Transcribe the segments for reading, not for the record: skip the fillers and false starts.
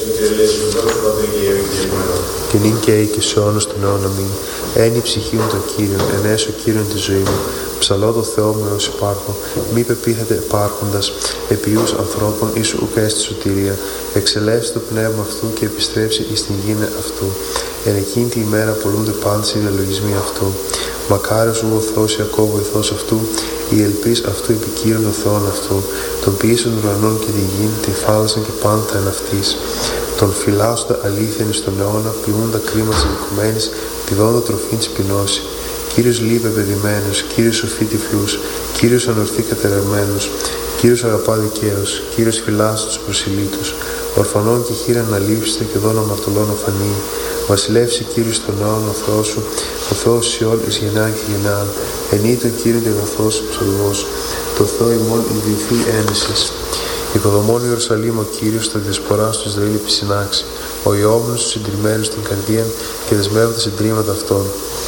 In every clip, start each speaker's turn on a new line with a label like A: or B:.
A: Και νυν και αεί και σε αιώνας των αιώνων αμήν. Ένι ψυχή μου το Κύριον, ενέσω Κύριον τη ζωή μου. Ψαλώ το Θεό μου έως υπάρχω. Μη πεπίθετε υπάρχοντας, επιούς ανθρώπων εις ουκ έστι σωτηρία. Εξελεύσει το πνεύμα αυτού και επιστρέψει εις την γήνε αυτού. Εν εκείνη τη ημέρα πολλούνται πάντες οι διαλογισμοί αυτού. Μακάριος ου ο Θεός Ιακώβ βοηθός αυτού, η ελπίς αυτού επικύρων των Θεών αυτού. Τον ποιήσεων των ουρανών και τη γην, την θάλασσαν και πάντα εν αυτής. Τον φυλάσσοντα αλήθειαν εις τον αιώνα, ποιούντα κρίμα της δικουμένης, πηδώντα τροφήν της πεινώση. Κύριος λείπε παιδημένος, Κύριος σοφή τυφλούς, Κύριος ανορθή κατερευμένος, Κύριος αγαπά δικαίως, Κύριος φυλάσσει τους προσιλήτους. Ορφανών και χείραν να λείψετε και δώνα αμαρτωλών οφανεί. Βασιλεύσει Κύριος των ναών ο Θεός σου, ο Θεός Σιών εις γεννά και γεννά. Ενεί τον Κύριον και αγαθός ψαλμός, το Θεό ημών ιδιωθεί ένεσης. Οικοδομών Ιερουσαλήμ ο Κύριος στα διασπορά του Ισραήλ επισυνάξει. Ο Ιώμνος του συντριμμένους στην καρδία και δεσμεύονται συντρίμματα αυτών.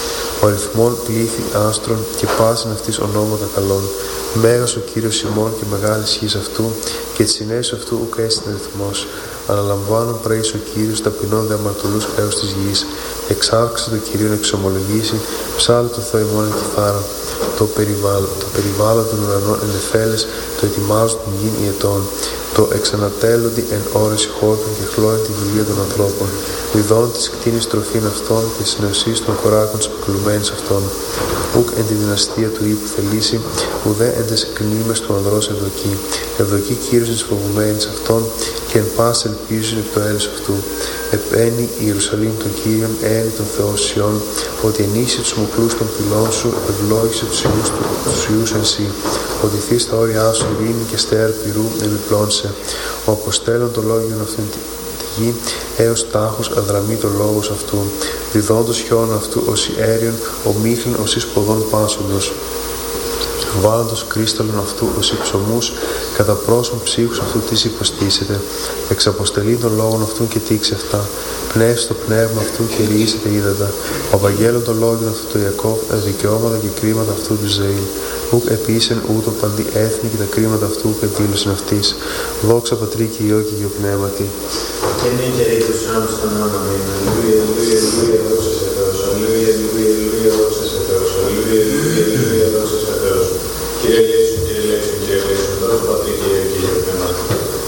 A: Ο αριθμών πλήθη άστρων και πάσιν αυτής ονόματα καλών. Μέγας ο Κύριος ημών και μεγάλης γης αυτού και της συνέσης αυτού ουκ έστειν αριθμός. Αναλαμβάνουν πρέης ο Κύριος ταπεινών δε αμαρτωλούς έως της γης. Εξάρξε το Κυρίον εξομολογήσει, ψάλε το Θεό ημών εν κιθάρα. Το περιβάλλον των ουρανών εν εφέλες, το ετοιμάζουν την γην ιετών. Το εξανατέλλονται εν ώρες χόρτων και χλώεν τη δουλεία των ανθρώπων. Βιδών της κτίνης τροφήν αυτών και της νεοσύς των κοράκων της αποκλουμένης αυτών. Ουκ εν τη δυναστεία του ύπου θελήσει, ουδέ εν τες κνήμες του ανδρός ευδοκεί. Ευδοκεί Κύριος της φοβουμένης αυτών και εν πάση ελπίζουν εκ το έλεος αυτού. Επένει η Ιερουσαλήμ των Κύριων, ένι των Θεών Σιών, ότι ενίσχυσε τους μουκλούς των πυλών σου, ευλόγησε τους ιούς εν σύ. Ότι θείς τα όρια σου ειρήνη και στέρ πυρού επιπλώνσε. Ο αποστέλλον το λόγιον αυτήν τη γη, έως τάχους αδραμεί το λόγος αυτού. Διδόντος χιόν αυτού ως αέριον, ο μίχλιν ως εις ποδών πάσοντος. Βάλλοντος κρίσταλον αυτού ως υψωμούς, κατά πρόσωπον ψύχους αυτού της υποστήσεται. Εξαποστελεί των λόγων αυτού και τήξε αυτά. Πνεύσει το πνεύμα αυτού και λύσεται ύδατα. Ο Βαγγέλων των λόγων αυτού του Ιακώβ, δικαιώματα και κρίματα αυτού του Ισραήλ. Ουκ επίσεν ούτω παντί έθνη και τα κρίματα αυτού που επίλυσαν αυτής. Δόξα Πατρί και Υιό και Υιό Πνεύματι.
B: Και νυν και αεί τους αιώνας των αιώνων αμήν. Αλληλούια, αλληλούια, αλληλούια, δόξα σε Θεός. Αλληλούια, αλληλούια, αλληλούια, δόξα σε Θεός. Αλληλούια, αλληλούια, αλληλούια, δόξα σε Θεός. Κύριε Λέησον, Κύριε Λέησον, Κύριε Λέησον, δόξα Πατρί και Υιό και Υιό Πνεύματι.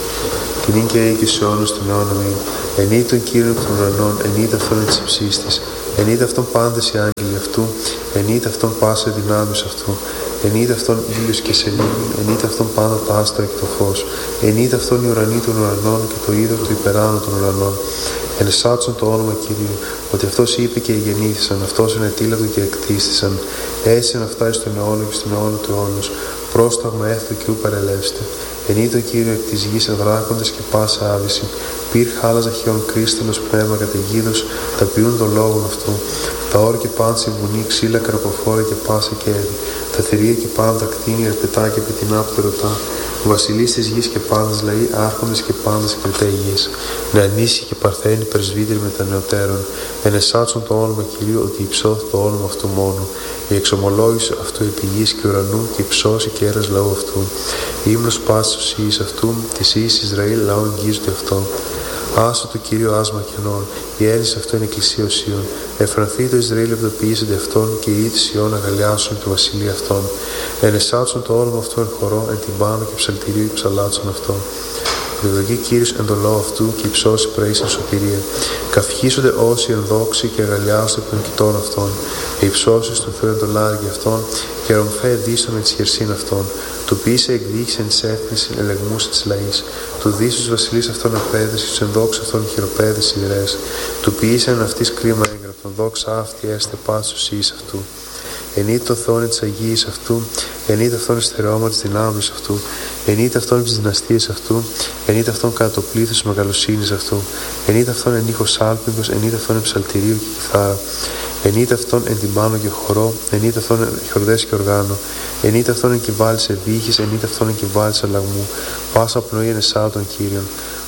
A: Και νυν και αεί και σε αιώνας των αιώνων αμήν. Ενεί τον Κύριον των ουρανών, ενείται αυτόν εν της υψής της. Ενείται αυτόν πάντες οι άγγελοι αυτού, ενείται αυτόν πάσα δυνάμεις αυτού. Ενείται αυτόν ήλιος και σελήνη, ενείται αυτόν πάντα τα άστρα και το φως. Ενείται αυτόν οι ουρανοί των ουρανών και το είδωρ του υπεράνω των ουρανών. Ενεσάτσον το όνομα Κυρίου, ότι αυτός είπε και γεννήθησαν, αυτός ενετήλατο και εκτίστησαν. Έσεν αυτά εις τον αιώνα και στον αιώνα του αιώνος. Πρόσταγμα έθω και ου παρελεύστε. Ενεί τον Κύριο εκ της γης εδράκοντας και πάσα άβηση. Πυρ χάλαζα χιόν κρίσταλος πνεύμα καταιγίδος, τα ποιούν των λόγων αυτού. Τα όρ και πάντση βουνή, ξύλα καρποφόρα και πάσα κέρδη. Τα θηρία και πάντα κτίνη, ερπετά και πετεινά πτερωτά. Βασιλείς της γης και πάντας λαοί, άρχοντες και πάντας κριτέ γης. Νεανήσι και παρθένοι πρεσβύτεροι με τα νεωτέρων. Ενεσάτσον το όνομα Κυρίου, ότι υψώθη το όνομα αυτού μόνο. Η εξομολόγηση αυτού επί γης και ουρανού και υψώσει και έρας λαού αυτού. Ύμνος πάσης τους ιείς αυτού, της ιείς Ισραήλ λαού εγγίζονται αυτό. Άσο το Κύριο άσμα κενών, η έννοια αυτό είναι εκκλησία οσίων. Εφρανθεί το Ισραήλ ευδοποιήσεται αυτόν και οι της Ιών αγαλιάσουν τη βασιλεία αυτών. Ενεσάτσουν το όνομα αυτού εν χορό, εν την πάνω και ψαλτηρίου και ψαλάτσουν αυτό. Ευδοκεί Κύριος εν το λόγο αυτού και υψώσει πρέης εν σωτηρία. Καυχήσονται όσοι ενδόξοι και αγαλιάζονται των κοιτών αυτών. Υψώσει του Θεού εν το λάδι αυτών και ρομφέ δίστον εν τη χερσίν αυτών. Του ποιήσε εκδίκησε εν τη έθνη ελεγμούσε τη λαή. Του δίσου βασιλεί αυτών απέδεση, του ενδόξου αυτών χειροπέδε ιδρέ. Του ποιήσε εν αυτή κρίμα έγγραφον. Δόξα αυτή έστε πάσου ει αυτού. Ενείται το Θεόν της Αγίας αυτού, ενείται αυτόν εις θερεώμα της δυνάμεις αυτού, ενείται αυτόν της δυναστείας αυτού, ενείται αυτόν κατά το πλήθος της μεγαλοσύνης αυτού, ενείται αυτόν εν ήχος άλπιγος, ενείται αυτόν εν ψαλτηρίου και κιθάρα, ενείται αυτόν εν τυμπάνο και χορό, ενείται αυτόν εν χορδές και οργάνο, ενείται αυτόν εν κυβάλης ευήχης, ενείται αυτόν εν κυβάλης αλλαγμού, πάσα πνοή εν εσά των Κύριων.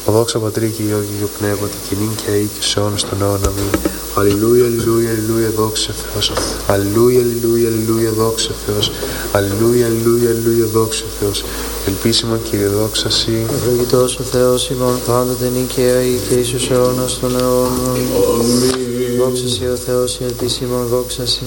A: Δόξα Πατρί και Υιό και Υιό Πνεύματι, και νυν και αεί και σε αιώνας των αιώνων. Αμήν. Αλληλούια, αλληλούια, αλληλούια, δόξα σε Θεός. Αλληλούια, αλληλούια, αλληλούια, δόξα σε Θεός. Αλληλούια, αλληλούια, αλληλούια, δόξα σε Θεός. Ελπίσιμον Κύριε, δόξα Συ.
C: Ευλογητός ο Θεός ημών πάντοτε νυν και αεί και εις τους αιώνας των αιώνων. Δόξα Συ ο Θεός, ελπίσιμον, δόξα Συ.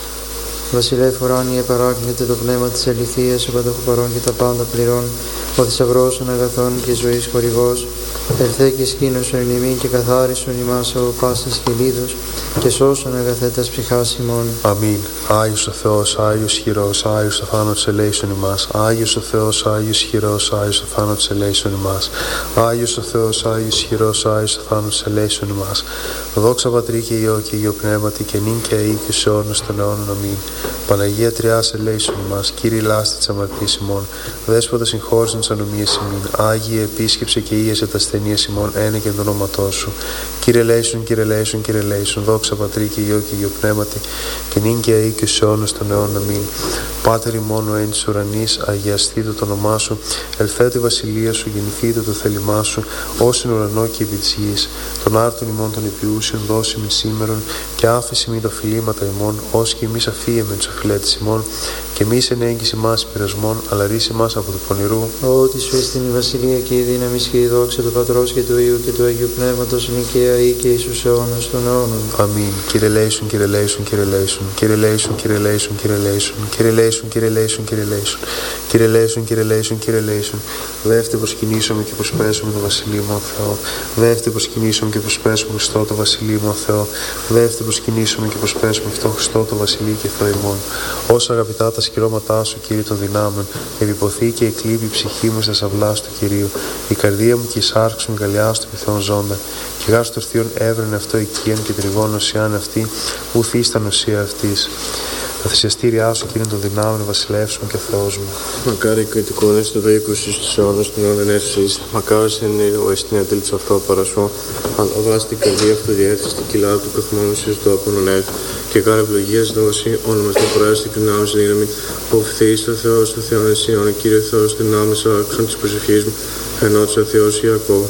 C: Βασιλεύ ουράνιε παράκλητε το πνεύμα της αληθείας, ο πανταχοπαρών και τα πάντα πληρών, ο θησαυρός των αγαθών και ζωής χορηγός, ελθέ και σκήνωσον ημίν και καθάρισον ημάς από πάσης κυλίδος και σώσον αγαθέτας ψυχάς ημών.
A: Αμήν. Άγιος ο Θεός, Άγιος χειρός, Άγιος ο θάνατος ελέησον ημάς. Άγιος ο Θεός, Άγιος χειρός, Άγιος ο θάνατος ελέησον ημάς. Άγιος ο Θεός, Άγιος χειρός, Άγιος ο θάνατος ελέησον ημάς. Δόξα Πατρί και Υιό και Υιό Πνεύματι, και νυν και αεί και σε αιώνας των αιώνων. Αμήν. Παναγία Τριάς ελέησον ημάς. Κύριε λάστη της αμαρτίας ημών. Δέσποτα συγχώρησον τις ανομίες ημών. Άγιε επίσκεψε και ίεσε τα ασθενείας ημών, ένε και το όνοματό σου. Κύριε ελέησον, Κύριε ελέησον, Κύριε ελέησον. Δόξα Πατρί και Υιό και Υιό Πνεύματι, και νυν και αεί και σε αιώνας των αιώνων. Αμήν. Πάτερ ημών ο εν της ουρανής, αγιαστήτω το όνομά σου, ελθέτω η βασιλεία σου, γεννηθήτω το θέλημά σου, ως εν ουρανό και επί της γης. Των άρτων ημών των επιούσεων δώσει μη σήμερον, και άφηση μη τα φιλήματα ημών, ως και εμείς αφίεμεν τους αφιλέτες ημών, και μη εν έγκυση μας πειρασμών, αλλά ρίσε μας από του πονηρού.
C: Ότι σου εις την βασιλεία και η δύναμη και η δόξα του Πατρός και του Υιού και του Αγίου Πνεύματος, νυν και αεί και εις τους αιώνας των αιώνων.
A: Αμήν. Κύριε ελέησον, Κύριε ελέησον, Κύριε ελέησον. Κύριε ελέησον, Κύριε ελέησον, Κύριε ελέησον. Κύριε ελέησον, Κύριε ελέησον, Κύριε ελέησον. Κύριε ελέησον, Κύριε ελέησον, Κύριε ελέησον. Δεύτε προσκυνήσαμε και προσπέσουμε το βασιλείο ο Θεό. Δεύτε προσκυνήσαμε και προσπέσουμε Χριστό το βασιλείο ο Θεό. Δεύτε προσκυνήσαμε και προσπέσουμε αυτό Χριστό το βασιλείο και Θεό ημών. Όσα αγαπητά τα σκυρώματά σου, Κύριε των δυνάμεων, επιποθεί και εκλείπει η ψυχή μου στα σαυλά του Κυρίου. Η καρδία μου και η σάρξ μου γαλιά του επιθεών ζώντα. Και γάρ του ορθίων έβρενε αυτό οικίαν και τριγών οσιάν αυτή, ου θύσταν οσία αυτή. Τα θυσιαστήριά σου, Κύριε των δυνάμεων, βασιλεύς μου και Θεός μου.
D: Μακάρι και την κόνες του δίκου στους αιώνας των αιώνων εσείς. Μακάρι είναι ο εστιατήλ της αυτό παρασώ. Αλλά βάζει την καρδία αυτού διέθεση στην κοιλά του καθμόνου συζητώ από νονέτ. Και κάρε ευλογίας δώσει, όνομα στο προέστη και δυνάμεις δύναμη. Οφθείς το Θεός, το Θεό Εσίων, Κύριε Θεός, δυνάμεις άξον της προσευχής μου. Ενώτησα Θεός Ιακώβ.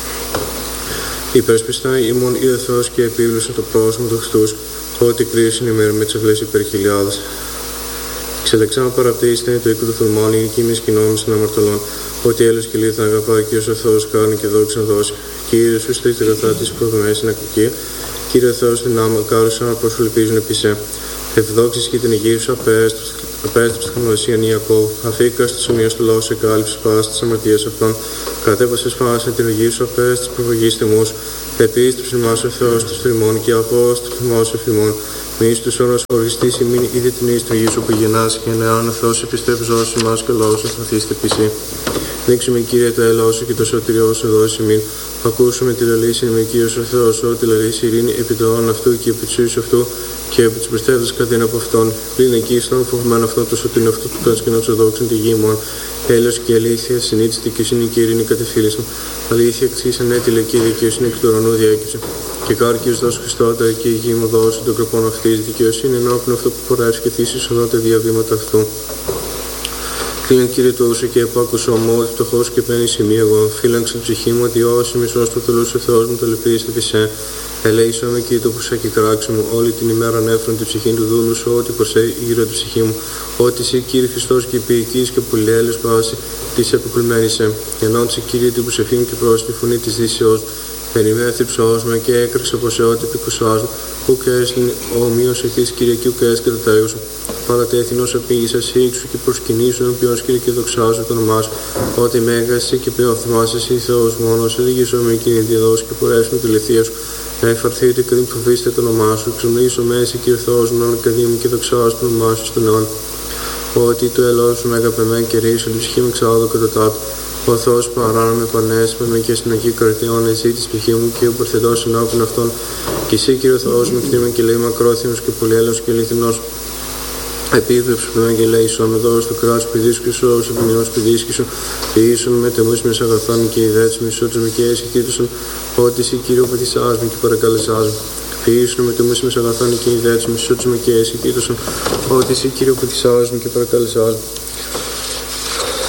D: Υπερσπιστά ημών είδε Θεός και επίβλωσε το πρόσωπο του Χριστούς. Ότι κρίση είναι μέρα με τις αυλές υπερχιλιάδες. Ξελεξάμε παραπτύσσεται το οίκο του θολμών, η κοίμης κοινόμης των αμαρτωλών. Ότι έλος και λίθα αγαπά, Κύριος ο Θεός κάνει και δόξα να δώσει. Κύριε σου στήριξε αγαθά της προδομές στην ακρική. Κύριε Θεός δυνάμω, κάρωσαν να προσφυλπίζουν επί σε. Ευδόξης και την υγεία σου απέστρεψε την γνωσία Ιακώβ. Αφήκα στους ομοίους του λαού σε κάλυψη πάση της αμαρτίας αυτών. Κατέβασε σπάσε την υγεία σου απέστρεψε προβογής τιμούς. Επίστρεψε μας ο Θεός του θρημών και απόστρεψε μας ο θρημών. Μη στους όρους οριστής ημίν είδε την εις του γης που γεννάς και αν ο Θεός επιστρέψει όσοι μας και λόγος ασταθείστε πισί. Δείξουμε Κύριε το έλαο σου και το σωτηριό σου δώσει ημίν. Ακούσουμε τη λαλήση με Κύριος ο Θεός, ότι λαλήσει ειρήνη επί το όν αυτού και επί της αυτού και επί της προστέτας κατήν από αυτόν. Πλην εκεί στον φοβημένο αυτό το σωτήν αυτού του κάτς και να του δόξουν τη γη μόνο. Έλεος και αλήθεια, συνήθιστη και συνή και ειρήνη κατεφύλισαν. Αλήθεια εξήσαν έτειλε και η δικαιοσύνη εκ του ουρανού διέκυψε. Και κάρκιος δώσ' Χριστότα και η γη μου δώσει τον κροπών αυτής. Δικαιοσύνη ενώπιν αυτό που πορεύει και θύσεις οδότε διαβήματα αυτού. Κλείνει Κύριε του όσο και επάκουσα ομό, ότι φτωχός και παίρνει σημείο εγώ. Φύλαξε την ψυχή μου, ότι όσοι μισός του τελούς ο Θεός μου το λυπήστε πισέ. Ελέησον με Κύριε το ποσέ και κράξε μου, όλη την ημέρα ανέφερον την ψυχή του δούλου σου, ότι ποσέ γύρω την ψυχή μου. Ότι εσύ Κύριε Χριστός και ποιητής και πολυέλεος βάση της επικουλμένησε. Ενώντησε Κύριε την προσευχή μου και πρόστη φωνή της δύσεως. Περιμένθη ψώος με και έκραξε από σε ό,τι επικουσάς μου. Ουκ έστειλε ομοίως εχθής Κυριακή, ουκ έσκεται τα έργα σου. Παρατέθην όσο πήγησα σύξου και προσκυνήσου, οποίος Κύριε και δοξάζω το όνομά σου. Ότι μέγασε και πλέον θυμάσαι εσύ Θεός μόνος, ελίγησο με Κύριε διαδόση και πορέσουμε τη λυθία σου. Να εφαρθείτε και δεν φοβήστε το όνομά σου. Ξομνήσω μέσα Κύριε Θεός μου, να καδί μου και δοξάζω το όνομά σου στον αιώνα. Ότι το ελό σου με αγαπημέ και ρίσω, την ψυχή μου ξάδω κατά τάτου. Ο Θεός παράναμε πανέσμε με και στην Αγία Κρατιών, εσύ της ψυχή μου και ο προφητός ενώπιν αυτών. Και εσύ Κύριε Θεός μου, κτήμα και λέει μακρόθυμος και πολυέλεος και αληθινός. Επίβλεψε με και λέει σου, με δώρο στο κράτος πηδίσκη σου, όσο ποινιός πηδίσκη σου. Ποιήσουν με τεμούς με αγαθών και ιδέες μισούτες με και εσυχήτωσαν. Ότι εσύ Κύριε πατησάς με και παρακαλεσάς μου. Ποιήσουν με τεμούς με αγαθών και ιδέες μισούτες με και εσυχήτωσαν. Ότι εσύ Κύριε πατησάς με και παρακαλεσάς μου.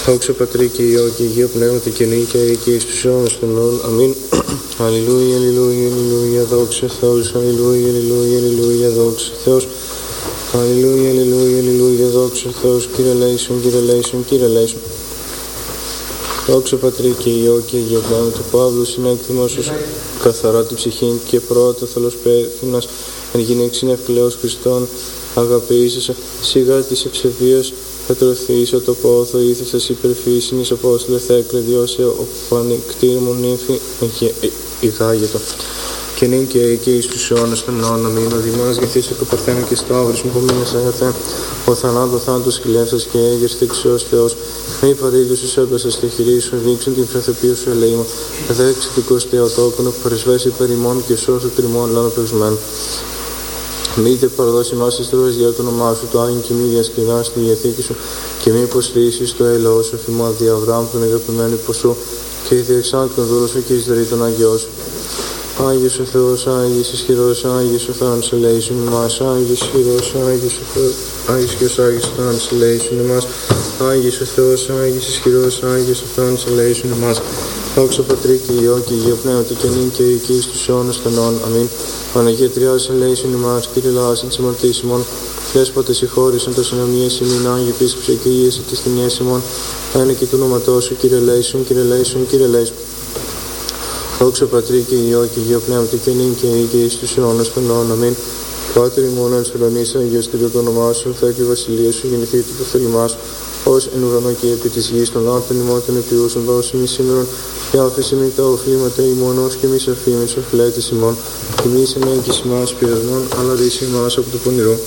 D: Δόξα Πατρί και Υιό και Αγίο Πνεύματι και νύχια και εις τους αιώνας των αιώνων. Αμήν. Αλληλούια, αλληλούια, αλληλούια, δόξα Θεός, αλληλούια, αλληλούια, αλληλούια, δόξα Θεός. Αλληλούια, αλληλούια, αλληλούια, δόξα Θεός, Κύριε ελέησον, Κύριε ελέησον, Κύριε ελέησον. Δόξα Πατρί και Υιό και Αγίο Πνεύματι, Παύλος συνέκτημος ως καθαρά την ψυχή και πρώτα θελός πέθυνας, εν γυναίξην ευκλαίος Χριστόν, αγαπήσεσαι, σιγά της ευσεβίας, πατρωθήσα το πόθο, ήθεσας υπερφύσιν εις Απόστολε θέκλε διώσε, ο πανεκτήρμον νύφη ηγάγετο. Και νυν και εις τους αιώνας των αιώνων αμήν, ο Δημάς γεθείς εκ Παρθένου και Σταύρης μου πομείνες αγαθέ, ο θανάτο θάνατος χιλεύσας και έγερς τεξιός Θεός, μη παρήγουσους έπεσας και χειρίσουν, ρίξουν την φρεθεπίου σου ελεήμα, εδέξε την κοστεοτόκονο που παρεσβέσει περ ημών και σώσου τριμών λάνο πευσμένου. Μη δε παραδώσει μας εις τρόες για το όνομά σου, το Άγιον και μη διασκεδάσει τη Διαθήκη σου και μη υποστήσεις το έλαό σου, θυμά δι' Αβραάμ τον αγαπημένο υποσού και διεξάγει τον δούλο σου και εις δωρή τον Άγιό σου. Άγιος ο Θεός, Άγιος ισχυρός, Άγιος ο Θάνος ελέησον εμάς, Άγιος ισχυρός, Άγιος ο Θεός, Άγιος και ο Άγιος ο Θάνος ελέησον εμάς, Άγιος ο Θεός, Άγιος ισχυρός, Άγιος ο Θάνος ελέησον εμάς. Δόξα Πατρί και Υιό και Αγίο Πνεύματι και νυν και εκεί εις τους αιώνας των αιώνων. Αμήν. Παναγία Τριάς ελέησον εμάς, Κύριε λαάσιν της αμαρτίας ημών, Δέσποτε συγχώρησον τα συνομίες ημίν, Άγιοι Επίσκοψε και Υιές της τιμιές ημών, ένα και του όνοματός σου, Κύριε ελέησον, Κύριε ελέησον, Κύριε ελέησον. Δόξα Πατρί και Υιό και Αγίο Πνεύματι και νυν και εκεί εις τους αιώνας των αιώνων. Αμήν. Πάτερ ημών εν ουρανείς, αγιαστήριο το όνομά σου, θα και η βασιλεία σου, γεννηθεί το θέλημά σου, ως εν ουρανό και επί της γης των λάθων ημών των επιούσων, δώσει μη σήμερον, και άφησε μη τα οφλήματα ημών, ως και μη σαφήμες οφλέτης ημών, και μη σε μέγης ημάς πειρασμών, αλλά ρίση ημάς από το πονηρό.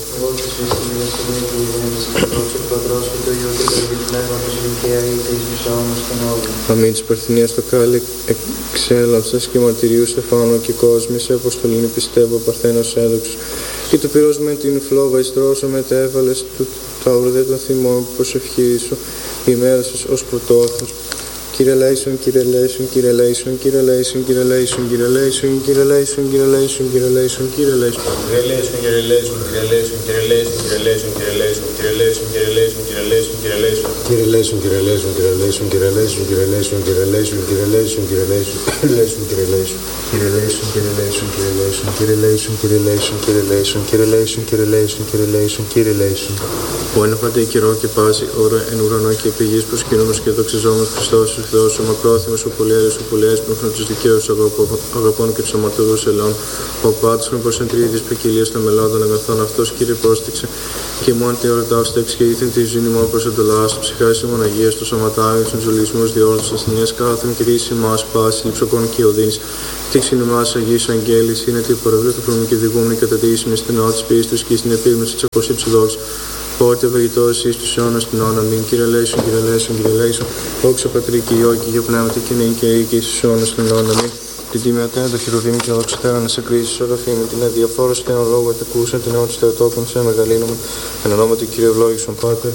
D: Αμήν της Παρθενίας το κάλλη εξέλαψας και μαρτυρίου Στεφάνου και κόσμης, αποστολήν πιστεύω Παρθένος έδοξος, και το πυρός με την φλόβα εις τρόσο μετέβαλες του ταουρδέ των θυμών προσευχή σου, ημέρα σας ως πρωτόθος. Κύριε ελέησον, Κύριε ελέησον, Κύριε ελέησον, Κύριε ελέησον, Κύριε ελέησον, Κύριε ελέησον, Κύριε ελέησον, Κύριε ελέησον, Κύριε ελέησον, Κύριε ελέησον,
B: Κύριε ελέησον, Κύριε ελέησον, Κύριε ελέησον, Κύριε ελέησον, Κύριε ελέησον, Κύριε ελέησον, Κύριε ελέησον, Κύριε ελέησον, Κύριε ελέησον, Κύριε ελέησον.
E: Κύριε ελέησον, Κύριε ελέησον, Κύριε ελέησον, Κύριε ελέησον, Κύριε ελέησον, Κύριε ελέησον, Κύριε ελέησον, Κύριε ελέησον, Κύριε ελέησον, Κύριε ελέησον.
A: Κύριε ελέησον, Κύριε ελέησον, Κύριε ελέησον, Κύριε ελέησον, Κύριε ελέησον, Κύριε ελέησον, Κύριε ελέησον, Κύριε ελέησον, Κύριε ελέησον, Κύριε ελέησον.
D: Που ένα πάντα καιρό και πάση ώρα εν ουρανό και επί γης προσκυνούμενος και δοξιζόμενος Χριστός ο Θεός, ο μακρόθυμος, ο πολυέρης, ο πολυέρης που έχουν τους δικαίους αγαπών και τους αμαρτωλούς ελαιών, ο πάτησον προς εντρία της ποικιλίας των μελών αγαθών αυτός, Κύριε πρόστιξε, και μόνο τη ώρα ταύστα εξηγήθην τη ζωή ημών προς εντολάς του, ψυχάς ημών αγίας, του σωματάγιους, τους ζωλισμούς, διόρθωσης, ασθενείας, κάθεν και ρίση ημάς, πάση, λειψοκών και οδύνης. Τύξην ημάς Αγίης Αγγέλης, είναι τι προβλήτου χρόνου και διηγούμενη κατατήσιμη στην νόα της πίστης και στην επίγνωση της αποσύψης δόξης. Πόρτε ευαγητός εις τους αιώνας των αιώνων. Αμήν. Κύριε ελέησον, Κύριε ελέησον, Κύριε ελέησον. Δόξα Πατρί και Υιό και Αγίο Πνεύματι και νυν και εκεί εις τους αιώνας των αιώνων. Αμήν. Την τιμιωτέα το χειροβήμι και δόξα Τέρα να σε κρίσεις οροφή με την αδιαφόρωση και έναν λόγο ετεκούσαν την αιώνα της Θεοτόκων σε μεγαλύνουμε. Εν ονόματι Κύριε ευλόγησον Πάτερ.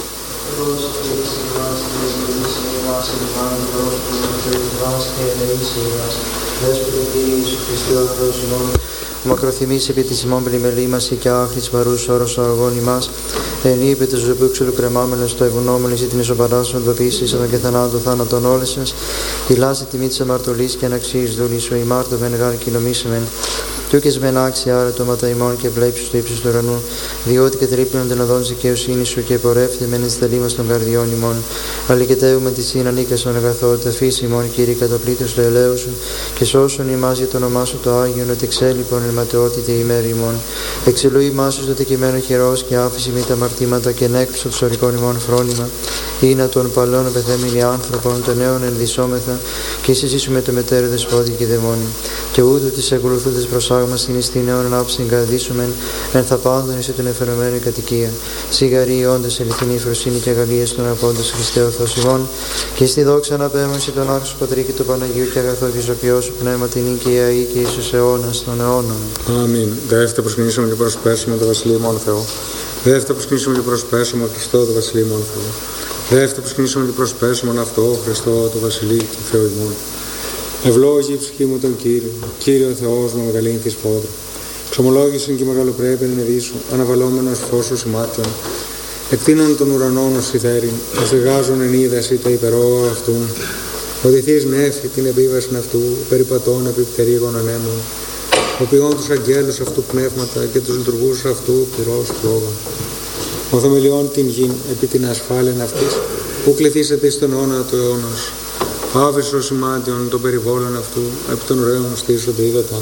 C: Μακροθυμής επί της ημών πλημελήμαση και άχρης παρούς όρος ο αγών ημάς, εν είπε του ζωμπούξουλου κρεμάμενος το ευγνώμενος ή την ισοπαράσσον δοποίησης αλλά και θανάτου θάνατον όλες σας, ηλάσει τιμή της αμαρτωλής και αναξίης δούλης σου ημάρτο μεν γάρ κοινομήσεμεν, τούκες μεν άξια άρα το ματα ημών και βλέψεις το ύψος του ουρανού, διότι κατρύπνον την οδόν δικαιοσύνη σου και πορεύτε μεν εις θελήμας των καρδιών ημών, αλληκετεύουμε τη σύν ανίκασον αγαθότητα φύση ημών, Κύριε κατοπλήτως το ελέου σου, και σώσον ημάς για το όνομά σου το Άγιον, ότι εξέλιπον εν ματαιότητα ημέρη ημών. Εξελού ημάς σου το τεκειμένο χειρός και άφηση μη τα αμαρτήματα και ενέκρουσα του ορικών ημών φρόνημα, ή να των παλών πεθέμενοι άνθρωπων, των νέων ενδυσόμεθα, και συζήσουμε το μετέρο δεσπότη και δαιμόνι. Και ούτω τις ακολουθούντες προσάγμας είναι στην νέων ανάψην καθίσουμεν, εν θα πάντων εις την εφαιρωμένη κατοικία. Σιγαρή όντως ελθινή φροσύνη και αγαλία στον απόντος Χριστέ ο Θεός ημών, και στη δόξα αναπέμβαση των άρχους Πατρί και του Παναγίου και αγαθό και ζωοποιός σου πνεύμα την νίκη και αή και εις αιώνας των αιώνων.
F: Αμήν. Δεύτερα προσκυνήσουμε και προσπέσουμε το Βασιλείο μόνο Θεό. Δεύτερα προσκυνήσουμε και προσπέσουμε Χριστό το Βασιλείο μόνο Θεό. Δεύτερα προσκυνήσουμε και προσπέσουμε αυτό Χριστό το Βασιλείο και Θεό ημών. Ευλόγη η ψυχή μου τον Κύριο, Κύριο Θεός μου μεγαλύνει τη σπόδρα. Ξομολόγησαν και μεγαλοπρέπεια ενεδίσου, αναβαλόμενος φως σου σημάτιον. Εκτείνων των ουρανών ως ηθέριν, αστεγάζουν εν είδαση τα υπερόγα αυτού. Οδηθείς νέφη την επίβαση αυτού, περιπατών επί πτερίγων ανέμων. Ο ποιών τους αγγέλους αυτού πνεύματα και τους λειτουργούς αυτού πυρός φλόγα. Ο θεμελιών την γην επί την ασφάλεν αυτής, που κληθήσετε στον αιώνα του αιώνος. Άβεσος σημάτιον των περιβόλων αυτού, επί των ωραίων στήσονται είδαταν.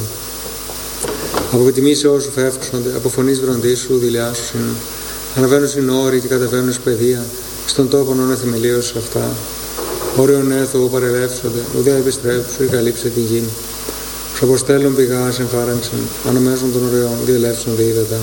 F: Από τιμήσε όσου φεύξονται, από φωνής βροντής σου δηλιάσουσιν. Αναβαίνουν στην όρη και κατεβαίνουν στην παιδεία, στον τόπο αιώνα θεμελίωση αυτά. Όριον έθω που παρελεύσονται, ουδέ επιστρέψου ή καλύψε την γην. Σου αποστέλουν πηγάς εμφάρανσιν, αναμέσων των ωραίων διελεύσονται είδατα.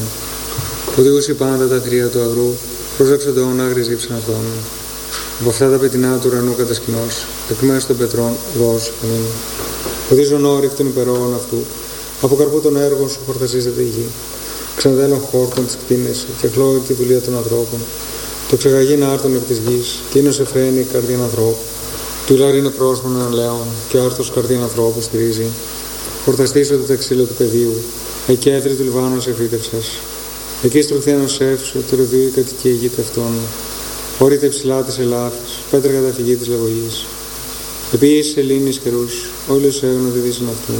F: Που διούσι πάντα τα θρία του αγρού, προσέξονται όν άγρις ύψαν αυτών. Από αυτά τα πετεινά του ουρανού κατασκηνώσει, εκ μέσω των πετρών δώσει αμήν. Που δίζον όρικ των υπερόγων αυτού, από καρπού των έργων σου χορτασίζεται η γη. Ξαναδέλων χόρτων της κτίνες και χλώγει τη δουλεία των ανθρώπων. Το ξεγαγήν άρτων επί της γης, και είναι σε φαίνει η καρδία ανθρώπου. Του λάρι είναι πρόσωπον έναν λέον, και άρτος καρδία ανθρώπου στηρίζει. Χορταστήσονται τα ξύλα του πεδίου, εκεί έθρη του Λιβάνου σε φύτευσας. Εκεί στρουθένων σεύσου, του ροδίου η κατοικία γη ταυτών. Όρητα υψηλά της ελάφης, πέτρα καταφυγή της λαγωγής. Επί εις σελήνης καιρούς, όλοι ως έγνω τη δύσιν αυτού.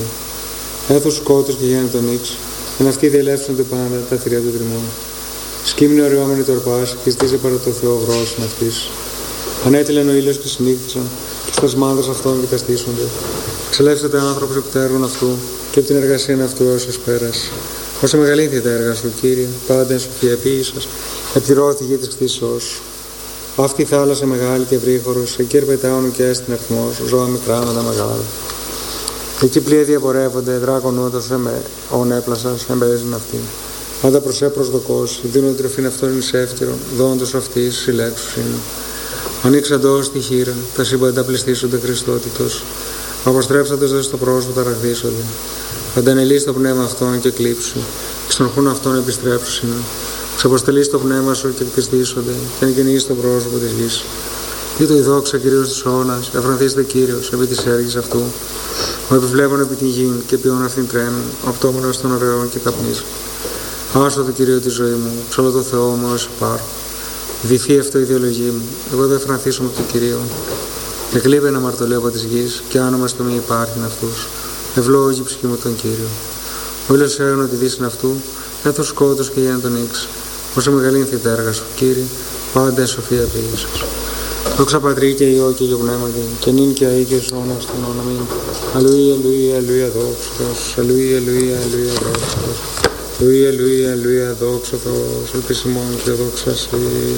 F: Έθος σκότος και γέννη τον ύξ, εν αυτοί διελεύσονται πάντα τα θηρία του τριμών. Σκύμνη οριόμενη το αρπάς, και στήσε παρά το Θεό βρόσιν αυτής. Ανέτειλεν ο ήλιος και συνήθισαν, και στα σμάδρας αυτών κοιταστήσονται. Ξελεύσατε άνθρωπος επί τα έργων αυτού, και από την εργασία αυτού έως εσπέρας. Όσα μεγαλύνθη τα έργα σου, Κύριε, πάντα εν σοφία επίησας, επιρρώθη γη της κτήσεώς σου. Αυτή η θάλασσα μεγάλη και βρύχωρος, εκεί ερπετάουν και έστειν αριθμός, ζώα μικρά με τα μεγάλα. Εκεί πλοία διαπορεύονται, δράκον ούτως ον έπλασας, εμπέζουν αυτοί. Πάντα προσέ προσδοκώσει, δίνουν τροφήν αυτόν εις εύτερον, δόντος αυτής συλλέξουσιν. Ανοίξαντος τη χείρα, τα σύμπαντα πληστήσονται Χριστότητος. Αποστρέψαντος δε στο πρόσωπο τα ραγδίσονται. Αντανελεί στο πνεύμα αυτόν και κλείψου, και στον χούν αυτόν επιστρέψουσιν. Ξαποστελεί στο πνεύμα σου και κτιστήσονται, και εγκαινεί στο πρόσωπο της γης. Τι το η δόξα Κυρίως της αιώνας, εφρανθήστε Κύριος επί της έργης αυτού. Ο επιβλέπων επί τη γην και ποιον αυτήν τρέμουν, οπτόμενος των ωραίων και καπνίζουν. Άσο το Κυρίο τη ζωή μου, ψόλο το Θεό μου όσοι υπάρχω. Διθεί αυτό η ιδεολογία μου, εγώ δεν εφρανθήσω με το Κυρίο. Εκλείπε ένα μαρτωλέ από της γης, και άνομα στο μη υπάρχειν αυτούς. Ευλόγη η ψυχή μου τον Κύριο. Ο ήλιος έγνω τη δύσιν αυτού, έθω σκότος και γέννη τον ύξ. Όσο μεγαλύνθη τα έργα σου, Κύριε, πάντα εν σοφία ποιήσας. Δόξα Πατρί και Υιό και Υιό Πνεύματι, και νυν και αεί και αιώνας των αιώνων. Αμήν. Αλληλούια, αλληλούια, αλληλούια, δόξα Θεός. Αλληλούια, αλληλούια, αλληλούια, δόξα Θεός. Αλληλούια, αλληλούια, αλληλούια, δόξα Θεός. Ελπίσιμον και δόξα Συ.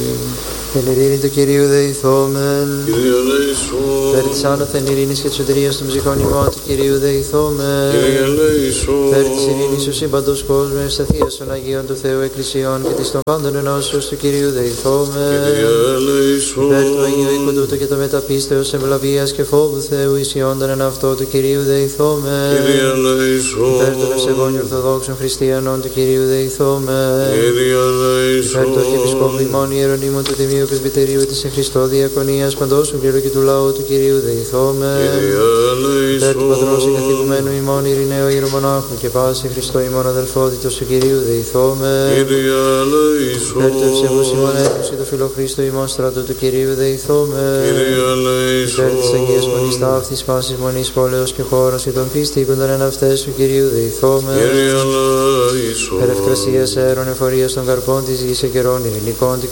C: Εν ειρήνη του Κυρίου δεηθόμεν.
G: Κύριε ελέησον.
C: Περ της άνωθεν ειρήνης και της σωτηρίας των ψυχών ημών του Κυρίου δεηθόμεν.
G: Κύριε ελέησον.
C: Περ της ειρήνης του σύμπαντος κόσμου, ευσταθίας των Αγίων του Θεού Εκκλησιών και της των πάντων ενώσεως του Κυρίου δεηθόμεν.
G: Κύριε ελέησον.
C: Περ του Αγίου οίκου τούτου και το μεταπίστεως ευλαβίας και φόβου Θεού ισιόντων εν αυτό του Κυρίου δεηθόμεν.
G: Κύριε ελέησον.
C: Περ των ευσεβών και ορθοδόξων χριστιανών του Κυρίου δεηθόμεν.
G: Κύριε ελέησον.
C: Περ του Αρχιεπισκόπου ημών Ιερονίμου του Τιμίου Πρεσβυτερίου της Χριστό Διακονίας παντός του κλήρου και του λαού του Κυρίου δεηθόμεν.
G: Κύριε ελέησον.
C: Περ του Πατρός εγκαθηγουμένου ημών Ειρηναίου Ιερομονάχου και πάση Χριστό ημών αδελφότητος του Κυρίου δεηθόμεν.
G: Κύριε ελέησον.
C: Περ του ευσεβούς ημών έκρουση του Φιλοχρίστου ημών στρατού του Κυρίου δεηθόμεν.
G: Κύριε ελέησον.
C: Περ της Αγίας Μονής ταύτης πάσης μονής πόλεως και χώρος και των πίστικων εν αυτές του Κυρίου δεηθόμεν.
G: Κύριε ελέησον.
C: Περ ευκρασίας αέρων εφορίας των καρπών της γης και καιρών ειρηνικών του